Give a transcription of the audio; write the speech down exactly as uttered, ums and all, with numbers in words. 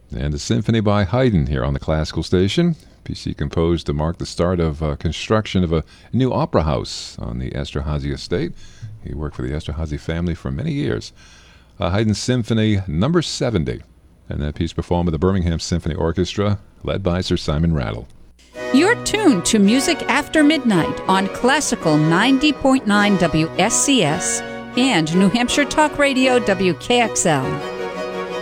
and the Symphony by Haydn here on the Classical Station. P C composed to mark the start of uh, construction of a new opera house on the Esterhazy estate. He worked for the Esterhazy family for many years. Uh, Haydn Symphony number seventy, and that piece performed with the Birmingham Symphony Orchestra, led by Sir Simon Rattle. You're tuned to Music After Midnight on Classical ninety point nine W S C S and New Hampshire Talk Radio W K X L.